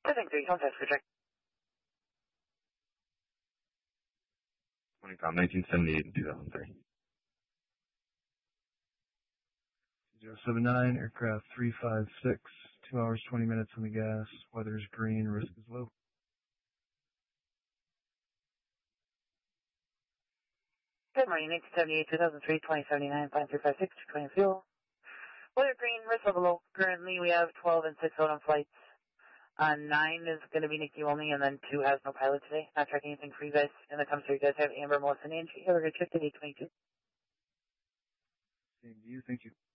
Testing 3, contact for check. 20 pound 1978 and 2003. 079, aircraft 356, 2 hours 20 minutes on the gas, weather is green, risk is low. Good morning, 1978, 2003, 2079, 5356, 20 fuel. Weather green, risk level low. Currently we have 12 and 6 out on flights. 9 is going to be Nikki only, and then 2 has no pilot today. Not tracking anything for you guys. And the comes through, you guys have Amber, Melissa, and Angie. Have a good trip to 822. Same to you, thank you.